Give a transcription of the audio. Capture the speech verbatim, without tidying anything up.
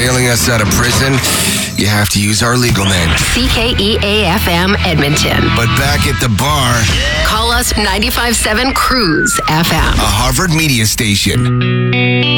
bailing us out of prison, you have to use our legal name. C K E A F M Edmonton. But back at the bar, call us ninety-five point seven Cruise F M. a Harvard media station.